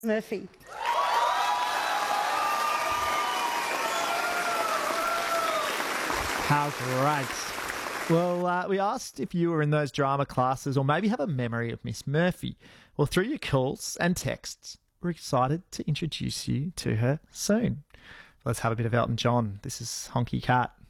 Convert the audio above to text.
Murphy. How great. Well, we asked if you were in those drama classes or maybe have a memory of Miss Murphy. Well, through your calls and texts, we're excited to introduce you to her soon. Let's have a bit of Elton John. This is Honky Cat.